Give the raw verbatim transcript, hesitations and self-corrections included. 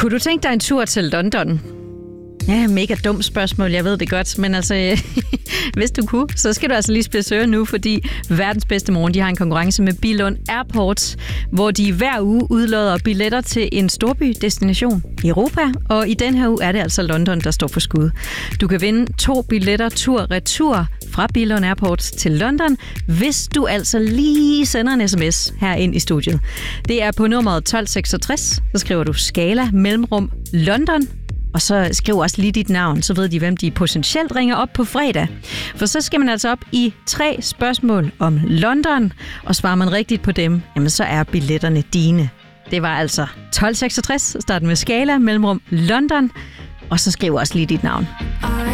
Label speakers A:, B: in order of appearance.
A: Kunne du tænke dig en tur til London? Ja, mega dumt spørgsmål, jeg ved det godt, men altså, hvis du kunne, så skal du altså lige spidse ører nu, fordi verdens bedste morgen, de har en konkurrence med Billund Airport, hvor de hver uge udlodder billetter til en storbydestination i Europa, og i den her uge er det altså London, der står for skud. Du kan vinde to billetter tur-retur fra Billund Airport til London, hvis du altså lige sender en sms her ind i studiet. Det er på nummeret tolv seksogtres, så skriver du skala mellemrum London, og så skriv også lige dit navn, så ved de, hvem de potentielt ringer op på fredag. For så skal man altså op i tre spørgsmål om London, og svarer man rigtigt på dem, jamen så er billetterne dine. Det var altså tolv seksogtres, start med skala mellemrum London, og så skriv også lige dit navn.